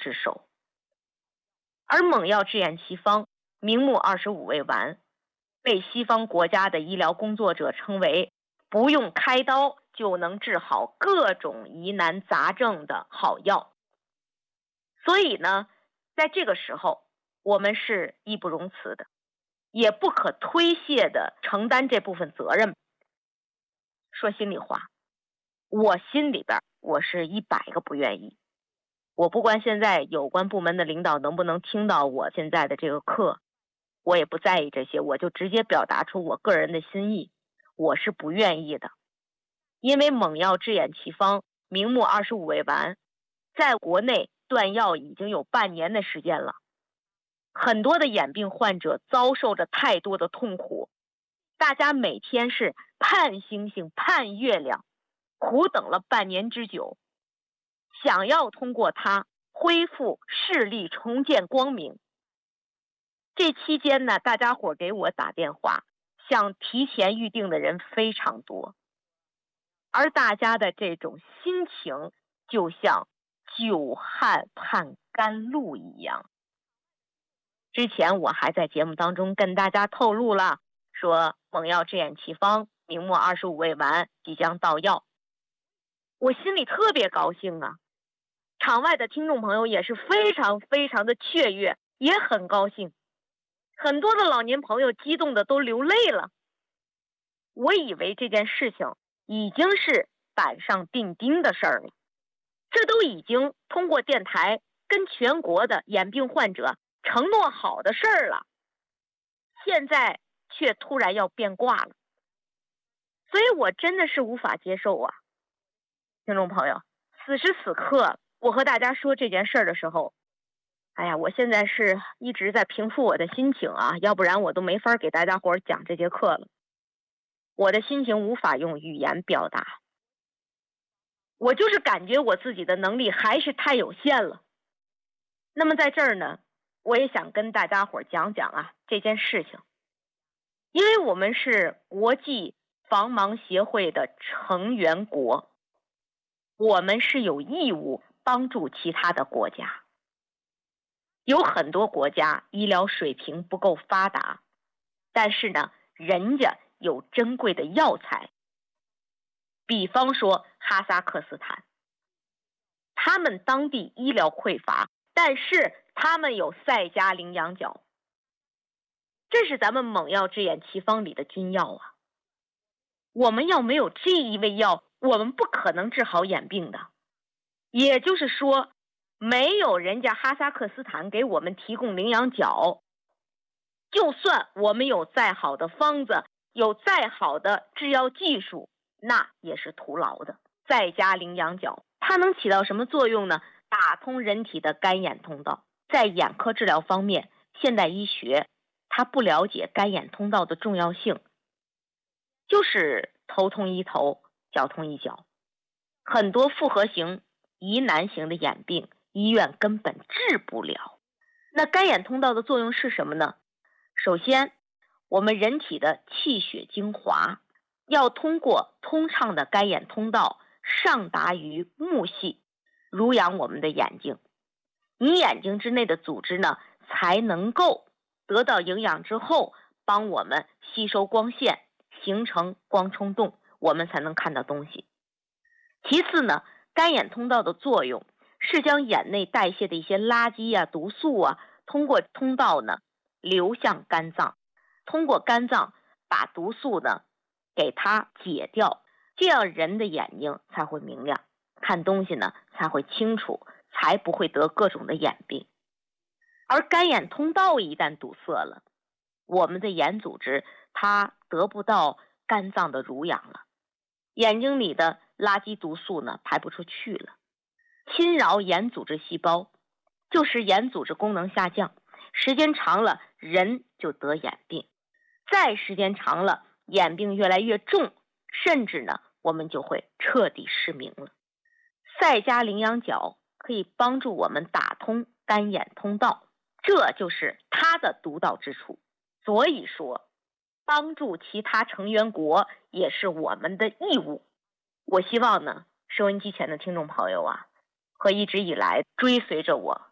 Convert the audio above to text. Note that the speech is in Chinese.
之手。而猛药制眼奇方明目25味丸，被西方国家的医疗工作者称为不用开刀就能治好各种疑难杂症的好药。所以呢，在这个时候，我们是义不容辞的，也不可推卸的承担这部分责任。说心里话，我心里边我是100个不愿意。我不管现在有关部门的领导能不能听到我现在的这个课，我也不在意这些，我就直接表达出我个人的心意，我是不愿意的。因为猛药制眼奇方明目25味丸在国内断药已经有半年的时间了，很多的眼病患者遭受着太多的痛苦，大家每天是盼星星盼月亮，苦等了半年之久，想要通过它恢复视力，重见光明。这期间呢，大家伙给我打电话想提前预定的人非常多，而大家的这种心情就像久旱盼甘露一样。之前我还在节目当中跟大家透露了，说猛药制眼奇方明目25味丸即将到药，我心里特别高兴啊。场外的听众朋友也是非常非常的雀跃，也很高兴，很多的老年朋友激动的都流泪了。我以为这件事情已经是板上钉钉的事儿了，这都已经通过电台跟全国的眼病患者承诺好的事儿了，现在却突然要变卦了，所以我真的是无法接受啊。听众朋友，此时此刻我和大家说这件事儿的时候，哎呀，我现在是一直在平复我的心情啊，要不然我都没法给大家伙讲这节课了。我的心情无法用语言表达，我就是感觉我自己的能力还是太有限了。那么在这儿呢，我也想跟大家伙讲讲啊这件事情，因为我们是国际防盲协会的成员国，我们是有义务帮助其他的国家。有很多国家医疗水平不够发达，但是呢，人家有珍贵的药材。比方说哈萨克斯坦，他们当地医疗匮乏，但是他们有赛迦羚羊角，这是咱们猛药制眼奇方里的君药啊。我们要没有这一味药，我们不可能治好眼病的。也就是说，没有人家哈萨克斯坦给我们提供羚羊角，就算我们有再好的方子，有再好的制药技术，那也是徒劳的。再加羚羊角，它能起到什么作用呢？打通人体的肝眼通道。在眼科治疗方面，现代医学它不了解肝眼通道的重要性，就是头痛医头，脚痛医脚。很多复合型、疑难型的眼病，医院根本治不了。那肝眼通道的作用是什么呢？首先，我们人体的气血精华要通过通畅的肝眼通道上达于目系，濡养我们的眼睛。你眼睛之内的组织呢，才能够得到营养之后，帮我们吸收光线，形成光冲动，我们才能看到东西。其次呢，肝眼通道的作用是将眼内代谢的一些垃圾啊、毒素啊，通过通道呢流向肝脏，通过肝脏把毒素呢给它解掉，这样人的眼睛才会明亮，看东西呢才会清楚，才不会得各种的眼病。而肝眼通道一旦堵塞了，我们的眼组织它得不到肝脏的濡养了，眼睛里的垃圾毒素呢排不出去了，侵扰眼组织细胞，就使眼组织功能下降，时间长了人就得眼病，再时间长了眼病越来越重，甚至呢我们就会彻底失明了。赛迦羚羊角可以帮助我们打通肝眼通道，这就是它的独到之处。所以说，帮助其他成员国也是我们的义务。我希望呢，收音机前的听众朋友啊，和一直以来追随着我